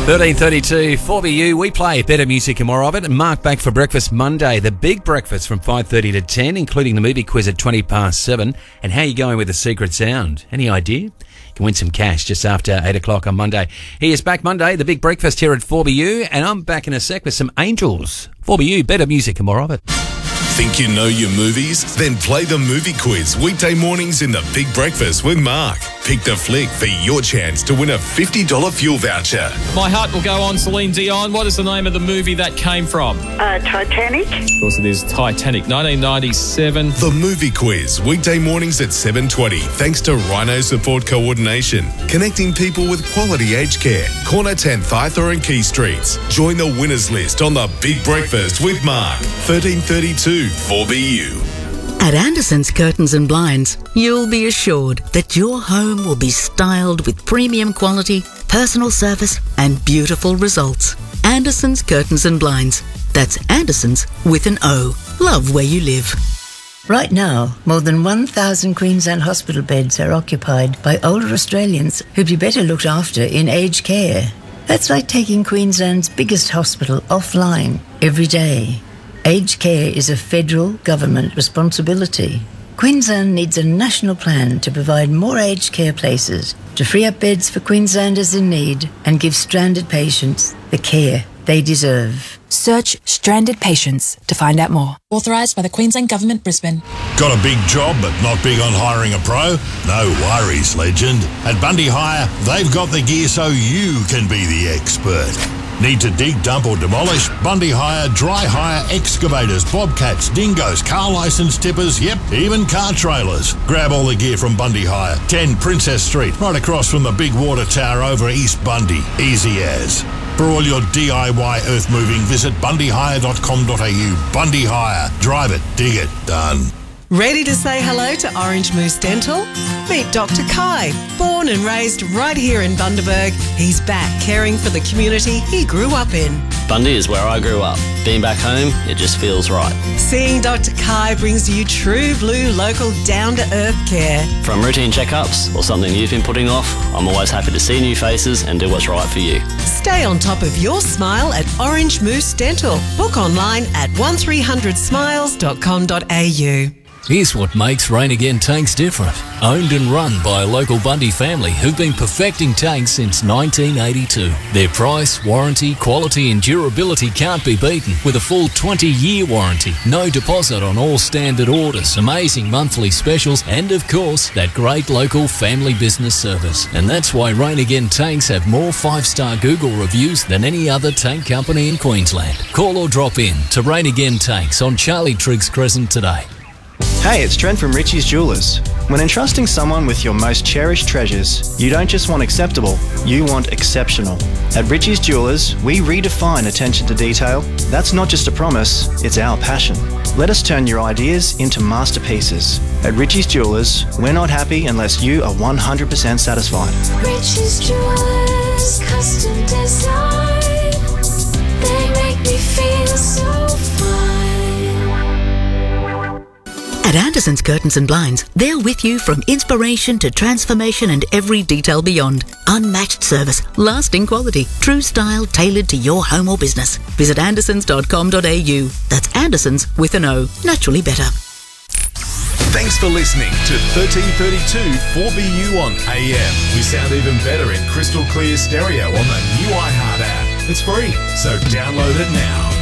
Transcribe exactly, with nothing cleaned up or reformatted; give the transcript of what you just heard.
thirteen thirty-two, four B U, we play better music and more of it. And Mark back for Breakfast Monday, the big breakfast from five thirty to ten, including the movie quiz at twenty past seven. And how are you going with the secret sound? Any idea? You can win some cash just after eight o'clock on Monday. He is back Monday, the big breakfast here at four B U, and I'm back in a sec with some Angels. four B U, better music and more of it. Think you know your movies? Then play the movie quiz weekday mornings in the Big Breakfast with Mark. Pick the flick for your chance to win a fifty dollars fuel voucher. My heart will go on, Celine Dion. What is the name of the movie that came from? Uh, Titanic. Of course it is Titanic, nineteen ninety-seven. The movie quiz weekday mornings at seven twenty. Thanks to Rhino Support Coordination. Connecting people with quality aged care. Corner ten, Thytha and Key Streets. Join the winners list on the Big Breakfast with Mark. thirteen thirty-two, four B U. At Anderson's Curtains and Blinds, you'll be assured that your home will be styled with premium quality, personal service and beautiful results. Anderson's Curtains and Blinds. That's Anderson's with an O. Love where you live. Right now, more than one thousand Queensland hospital beds are occupied by older Australians who'd be better looked after in aged care. That's like taking Queensland's biggest hospital offline every day. Aged care is a federal government responsibility. Queensland needs a national plan to provide more aged care places, to free up beds for Queenslanders in need and give stranded patients the care they deserve. Search Stranded Patients to find out more. Authorised by the Queensland Government, Brisbane. Got a big job but not big on hiring a pro? No worries, legend. At Bundy Hire, they've got the gear so you can be the expert. Need to dig, dump or demolish? Bundy Hire, dry hire, excavators, bobcats, dingoes, car licence tippers, yep, even car trailers. Grab all the gear from Bundy Hire. ten Princess Street, right across from the big water tower over East Bundy. Easy as. For all your D I Y earth moving, visit bundy hire dot com dot a u. Bundy Hire. Drive it, dig it, done. Ready to say hello to Orange Moose Dental? Meet Doctor Kai. Born and raised right here in Bundaberg, he's back caring for the community he grew up in. Bundy is where I grew up. Being back home, it just feels right. Seeing Doctor Kai brings you true blue local down-to-earth care. From routine checkups or something you've been putting off, I'm always happy to see new faces and do what's right for you. Stay on top of your smile at Orange Moose Dental. Book online at one three hundred smiles dot com dot a u. Here's what makes Rain Again tanks different. Owned and run by a local Bundy family who've been perfecting tanks since nineteen eighty-two. Their price, warranty, quality and durability can't be beaten with a full twenty year warranty. No deposit on all standard orders, amazing monthly specials and of course that great local family business service. And that's why Rain Again tanks have more five star Google reviews than any other tank company in Queensland. Call or drop in to Rain Again Tanks on Charlie Triggs Crescent today. Hey, it's Trent from Richie's Jewelers. When entrusting someone with your most cherished treasures, you don't just want acceptable, you want exceptional. At Richie's Jewelers, we redefine attention to detail. That's not just a promise, it's our passion. Let us turn your ideas into masterpieces. At Richie's Jewelers, we're not happy unless you are one hundred percent satisfied. Richie's Jewelers, custom design. They make me feel so fine. At Anderson's Curtains and Blinds, they're with you from inspiration to transformation and every detail beyond. Unmatched service, lasting quality, true style tailored to your home or business. Visit andersons dot com dot a u. That's Andersons with an O. Naturally better. Thanks for listening to thirteen thirty-two four B U on A M. We sound even better in crystal clear stereo on the new iHeart app. It's free, so download it now.